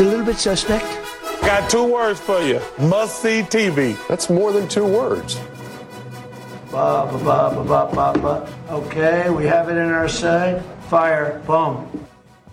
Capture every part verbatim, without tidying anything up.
a little bit suspect. Got two words for you. Must-see T V. That's more than two words. Ba, ba, ba, ba, ba, ba. Okay, we have it in our sight. Fire. Boom.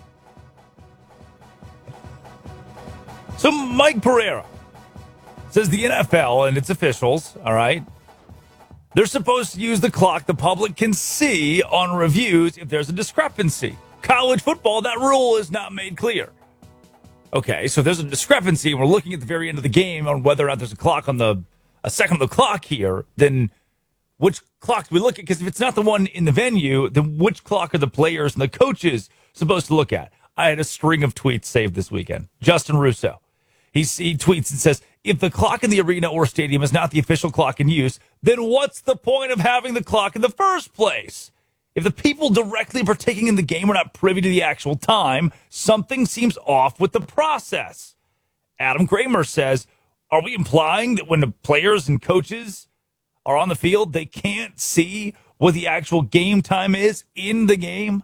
So Mike Pereira says the N F L and its officials, all right, they're supposed to use the clock the public can see on reviews if there's a discrepancy. College football, that rule is not made clear. Okay, so if there's a discrepancy and we're looking at the very end of the game on whether or not there's a clock on the, a second on the clock here, then which clock do we look at? Because if it's not the one in the venue, then which clock are the players and the coaches supposed to look at? I had a string of tweets saved this weekend. Justin Russo. He, he tweets and says, if the clock in the arena or stadium is not the official clock in use, then what's the point of having the clock in the first place? If the people directly partaking in the game are not privy to the actual time, something seems off with the process. Adam Kramer says, are we implying that when the players and coaches are on the field, they can't see what the actual game time is in the game?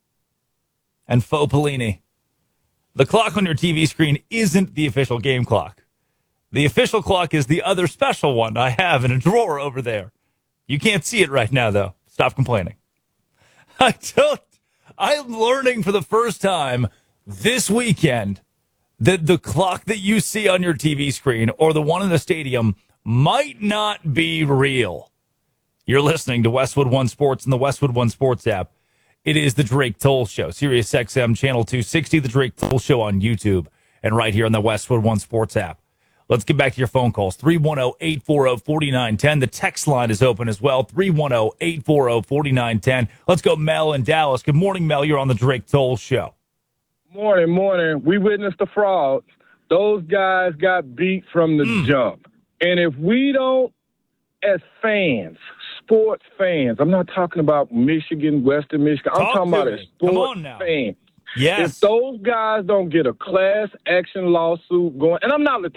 And Faux Pellini, the clock on your T V screen isn't the official game clock. The official clock is the other special one I have in a drawer over there. You can't see it right now, though. Stop complaining. I don't. I'm learning for the first time this weekend that the clock that you see on your T V screen or the one in the stadium might not be real. You're listening to Westwood One Sports and the Westwood One Sports app. It is the Drake Toll Show, Sirius X M Channel two sixty, the Drake Toll Show on YouTube, and right here on the Westwood One Sports app. Let's get back to your phone calls. three one zero, eight four zero, four nine one zero. The text line is open as well. three one zero, eight four zero, four nine one zero. Let's go Mel in Dallas. Good morning, Mel. You're on the Drake Toll Show. Morning, morning. We witnessed the frauds. Those guys got beat from the mm. jump. And if we don't, as fans, sports fans, I'm not talking about Michigan, Western Michigan. I'm Talk talking about me. a sports fan. Yes. If those guys don't get a class action lawsuit going, and I'm not